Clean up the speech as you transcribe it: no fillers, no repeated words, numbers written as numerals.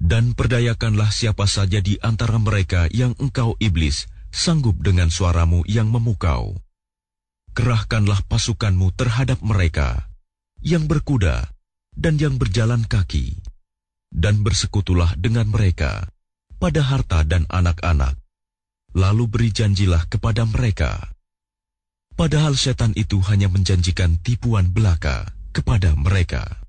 Dan perdayakanlah siapa saja di antara mereka yang engkau iblis sanggup dengan suaramu yang memukau. Kerahkanlah pasukanmu terhadap mereka, yang berkuda dan yang berjalan kaki, dan bersekutulah dengan mereka pada harta dan anak-anak. Lalu beri janjilah kepada mereka. Padahal setan itu hanya menjanjikan tipuan belaka kepada mereka.